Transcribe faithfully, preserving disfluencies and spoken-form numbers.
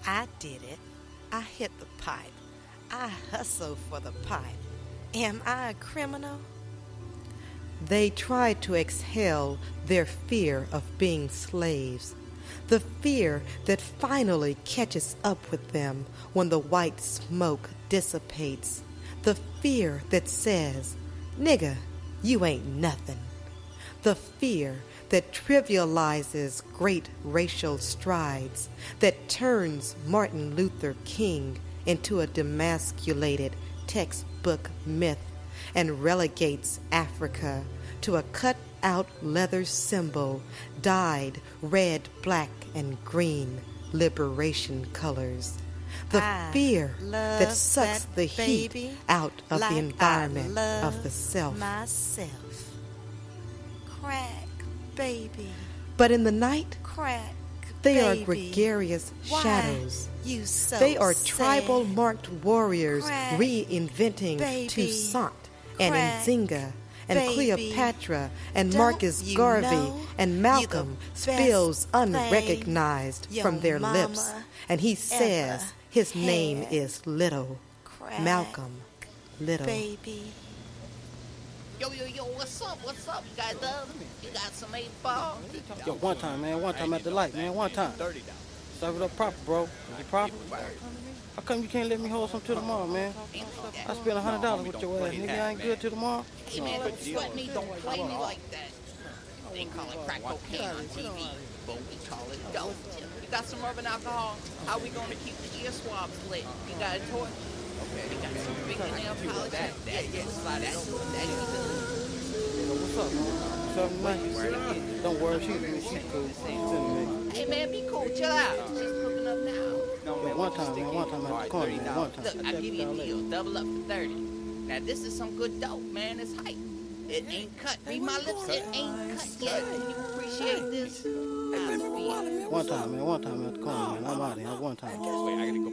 I did it. I hit the pipe. I hustle for the pipe. Am I a criminal? They tried to exhale their fear of being slaves, the fear that finally catches up with them when the white smoke dissipates, the fear that says, "Nigga, you ain't nothing," the fear that trivializes great racial strides, that turns Martin Luther King into a demasculated textbook myth and relegates Africa to a cut-out leather symbol dyed red, black, and green liberation colors. The I fear love that sucks that the heat baby out of like the I environment love of the self. myself. Crack, baby. But in the night, Crack, they baby. are gregarious Why shadows. You so They are sad? tribal-marked warriors Crack, reinventing baby. Toussaint and Crack, Nzinga and baby. Cleopatra and Don't Marcus you Garvey know and you Malcolm the spills best thing unrecognized your from their mama lips, and he says ever his name had. is Little. Crack, Malcolm Little. baby. Yo, yo, yo, what's up? What's up? You got the, you got some eight ball? Yo, one time, man. One time at the light, man. One time. Serve it up proper, bro. Is it proper? How come you can't let me hold some till tomorrow, man? I spent a hundred dollars with your ass, nigga. I ain't good till tomorrow. Hey, man, don't sweat me. Don't play me like that. They call it crack cocaine on T V, but we call it dope. You got some urban alcohol? How we gonna keep the ear swabs lit? You got a torch? You got some fingernail polish? That, that, yes, that, that, What's up, man? Something nice? Don't worry, she's she's cool. She's in Hey, man, be cool. Chill out. Just cooking up now. man, one time, man. One time at the corner, man. One time. Look, I give you a deal. Double up for thirty. Now, this is some good dope, man. It's hype. It ain't cut. Read my lips. It ain't cut yet. Can you appreciate this? One time, man. One time at the corner, man. I'm out of here. One time.